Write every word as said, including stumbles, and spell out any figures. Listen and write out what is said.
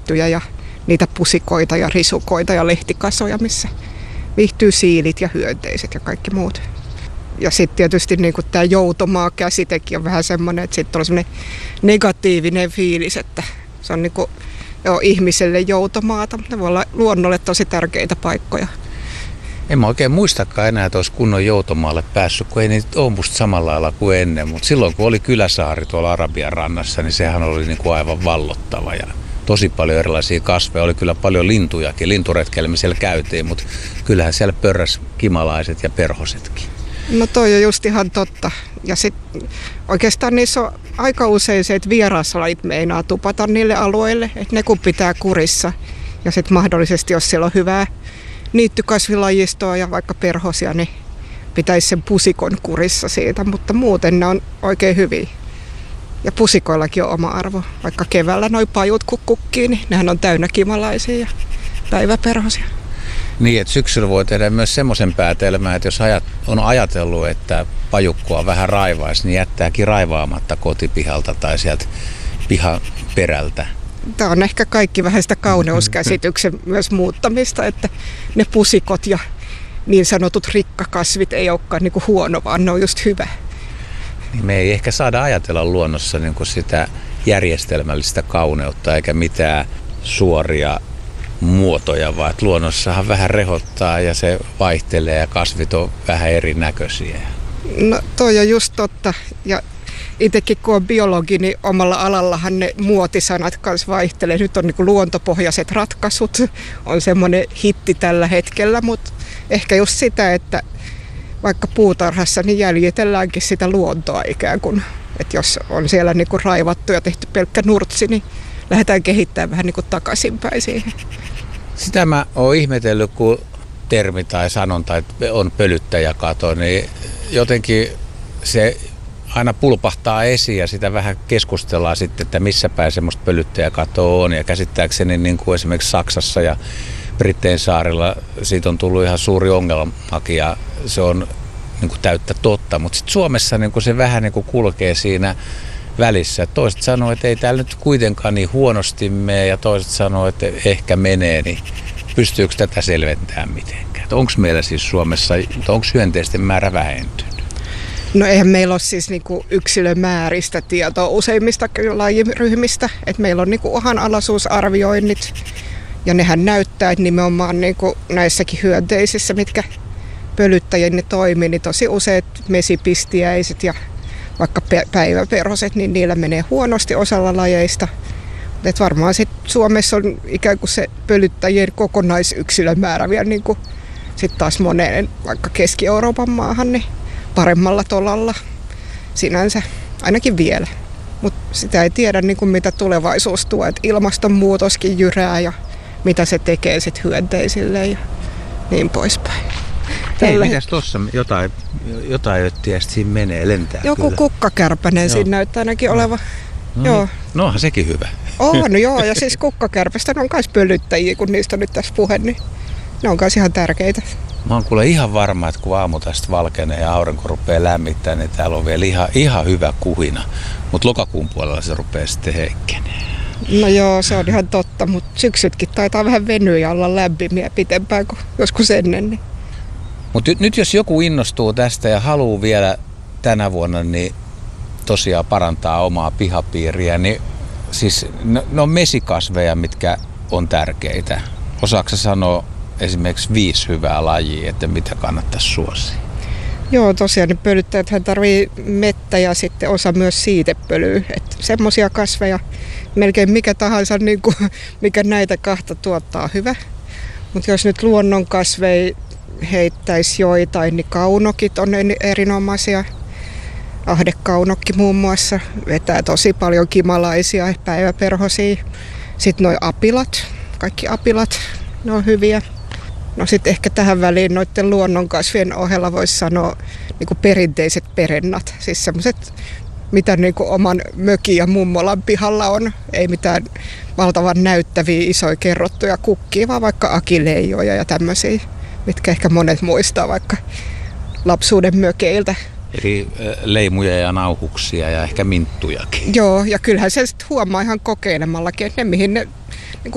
mäntyjä ja niitä pusikoita ja risukoita ja lehtikasoja, missä viihtyy siilit ja hyönteiset ja kaikki muut. Ja sitten tietysti niin tämä joutomaa-käsitekin on vähän semmoinen, että sitten on semmoinen negatiivinen fiilis, että se on niin kuin, joo, ihmiselle joutomaata. Ne voi olla luonnolle tosi tärkeitä paikkoja. En mä oikein muistakaan enää, että olisi kunnon joutomaalle päässyt, kun ei niitä ole musta samalla lailla kuin ennen. Mutta silloin kun oli kyläsaari tuolla Arabian rannassa, niin sehän oli niin kuin aivan vallottava. Ja tosi paljon erilaisia kasveja. Oli kyllä paljon lintujakin. Linturetkeillä me siellä käytiin, mutta kyllähän siellä pörräs kimalaiset ja perhosetkin. No toi on just ihan totta. Ja sitten oikeastaan niissä on aika usein se, että vieraslajit meinaa tupata niille alueille, että ne kun pitää kurissa. Ja sitten mahdollisesti, jos siellä on hyvää niittykasvilajistoa ja vaikka perhosia, niin pitäisi sen pusikon kurissa siitä, mutta muuten ne on oikein hyviä. Ja pusikoillakin on oma arvo. Vaikka keväällä noi pajut kun kukkii, niin nehän on täynnä kimalaisia ja päiväperhosia. Niin, että syksyllä voi tehdä myös semmoisen päätelmän, että jos ajat, on ajatellut, että pajukkua vähän raivaisi, niin jättääkin raivaamatta kotipihalta tai sieltä pihan perältä. Tämä on ehkä kaikki vähän sitä kauneuskäsityksen myös muuttamista, että ne pusikot ja niin sanotut rikkakasvit ei olekaan niin kuin huono, vaan ne on just hyvä. Niin me ei ehkä saada ajatella luonnossa niin kuin sitä järjestelmällistä kauneutta eikä mitään suoria muotoja, vaan että luonnossahan vähän rehottaa ja se vaihtelee ja kasvit on vähän erinäköisiä. No toi on just totta. Ja itsekin kun on biologi, niin omalla alallahan ne muotisanat kanssa vaihtelee. Nyt on niin kuin luontopohjaiset ratkaisut, on semmoinen hitti tällä hetkellä, mutta ehkä just sitä, että vaikka puutarhassa niin jäljitelläänkin sitä luontoa ikään kuin. Että jos on siellä niin kuin raivattu ja tehty pelkkä nurtsi, niin lähdetään kehittämään vähän niin kuin takaisinpäin siihen. Sitä mä oon ihmetellyt, kun termi tai sanonta että on pölyttäjäkato, niin jotenkin se aina pulpahtaa esiin ja sitä vähän keskustellaan sitten, että missä päin semmoista pölyttäjäkatoa on. Ja käsittääkseni niin kuin esimerkiksi Saksassa ja Brittein saarilla siitä on tullut ihan suuri ongelmakin ja se on niin kuin täyttä totta. Mutta sitten Suomessa niin kuin se vähän niin kuin kulkee siinä välissä. Toiset sanoo, että ei täällä nyt kuitenkaan niin huonosti mene ja toiset sanoo, että ehkä menee. Niin pystyykö tätä selventämään mitenkään? Onko meillä siis Suomessa, onko hyönteisten määrä vähentynyt? No eihän meillä ole siis niinku yksilömääristä tietoa useimmista lajiryhmistä. Et meillä on niinku uhanalaisuusarvioinnit ja nehän näyttää, että nimenomaan niinku näissäkin hyönteisissä, mitkä pölyttäjien toimii, niin tosi useat mesipistiäiset ja vaikka päiväperhoset, niin niillä menee huonosti osalla lajeista. Et varmaan sit Suomessa on ikään kuin se pölyttäjien kokonaisyksilömäärä vielä niin kuin sit taas moneen vaikka Keski-Euroopan maahan niin paremmalla tolalla sinänsä, ainakin vielä. Mutta sitä ei tiedä niin kuin mitä tulevaisuus tuo, että ilmastonmuutoskin jyrää ja mitä se tekee sit hyönteisille ja niin poispäin. Hei, mitäs tossa jotain, jotain öttiä siinä menee, lentää joku kyllä. kukkakärpänen siinä näyttää ainakin olevan. No, joo. Niin. No onhan sekin hyvä. On joo, ja siis kukkakärpästä on myös pölyttäjiä, kun niistä on nyt tässä puhe, niin ne on myös ihan tärkeitä. Mä oon kuule ihan varma, että kun aamu tästä valkenee ja aurinko rupeaa lämmittää, niin täällä on vielä ihan, ihan hyvä kuhina. Mutta lokakuun puolella se rupeaa sitten heikkenee. No joo, se on ihan totta, mutta syksytkin taitaa vähän venyä ja olla lämpimiä pitempään kuin joskus ennen. Niin. Mutta nyt jos joku innostuu tästä ja haluaa vielä tänä vuonna niin tosiaan parantaa omaa pihapiiriä, niin siis ne on mesikasveja, mitkä on tärkeitä. Osaatko sä sanoa esimerkiksi viisi hyvää lajia, että mitä kannattaisi suosia? Joo, tosiaan ne pölyttäjäthän tarvii mettä ja sitten osa myös siitepölyä. Että semmoisia kasveja, melkein mikä tahansa, niin kuin, mikä näitä kahta tuottaa hyvä. Mutta jos nyt luonnonkasveja heittäisi joitain, niin kaunokit on erinomaisia. Ahdekaunokki muun muassa vetää tosi paljon kimalaisia päiväperhosia. Sitten noi apilat, kaikki apilat, ne on hyviä. No sitten ehkä tähän väliin noiden luonnonkasvien ohella voisi sanoa niin kuin perinteiset perennat. Siis semmoiset, mitä niin kuin oman mökin ja mummolan pihalla on. Ei mitään valtavan näyttäviä isoja kerrottuja kukkia, vaan vaikka akileijoja ja tämmöisiä, mitkä ehkä monet muistaa vaikka lapsuuden mökeiltä. Eli leimuja ja nauhuksia ja ehkä minttujakin. Joo, ja kyllähän se sitten huomaa ihan kokeilemallakin, että ne mihin ne